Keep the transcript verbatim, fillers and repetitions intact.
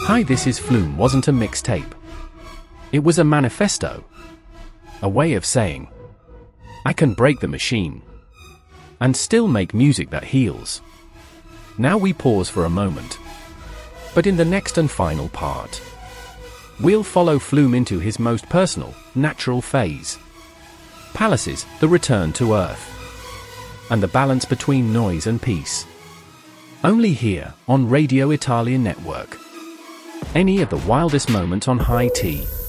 Hi, This Is Flume wasn't a mixtape. It was a manifesto. A way of saying, I can break the machine and still make music that heals. Now we pause for a moment. But in the next and final part, we'll follow Flume into his most personal, natural phase. Palaces, the return to earth, and the balance between noise and peace. Only here, on Radio Italia Network. Any of the wildest moments on High Tea.